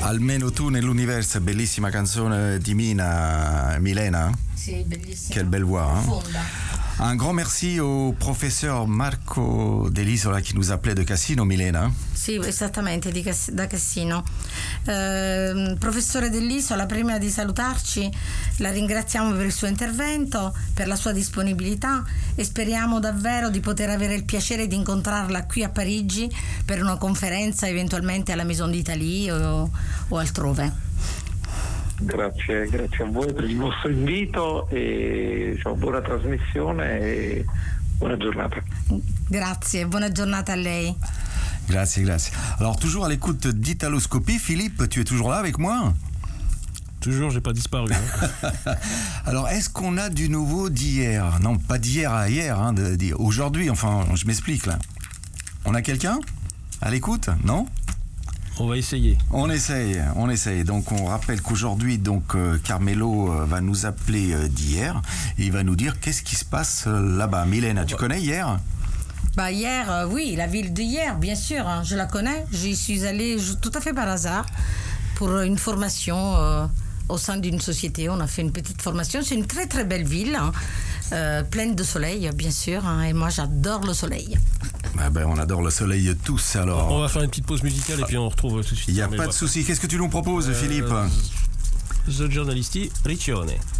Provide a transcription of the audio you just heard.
Almeno tu nell'universo, bellissima canzone di Milena. Sì, bellissima. Quelle belle voix. Un grand merci au professeur Marco Dell'Isola qui nous appelait de Cassino, Milena. Sì, esattamente, da Cassino. Professore Dell'Isola, prima di salutarci la ringraziamo per il suo intervento, per la sua disponibilità e speriamo davvero di poter avere il piacere di incontrarla qui a Parigi per una conferenza, eventualmente alla Maison d'Italie o altrove. Grazie a voi per il vostro invito e buona trasmissione e buona giornata. Grazie, buona giornata a lei. Grazie. Alors toujours à l'écoute d'Italoscopie, Philippe, tu es toujours là avec moi? Toujours, j'ai pas disparu. Alors, est-ce qu'on a du nouveau d'hier? Non, pas d'hier à hier, aujourd'hui, enfin, je m'explique là. On a quelqu'un à l'écoute? Non? On va essayer. On essaye. Donc on rappelle qu'aujourd'hui, Carmelo va nous appeler d'hier et il va nous dire qu'est-ce qui se passe là-bas. Milena, tu connais hier? Hier, oui, la ville d'hier, bien sûr, je la connais. J'y suis allée tout à fait par hasard pour une formation au sein d'une société. On a fait une petite formation. C'est une très très belle ville, pleine de soleil, bien sûr. Et moi, j'adore le soleil. On adore le soleil tous, alors. On va faire une petite pause musicale et puis on retrouve tout de suite. Il n'y a pas de souci. Qu'est-ce que tu nous proposes, Philippe? The Giornalisti, Riccione.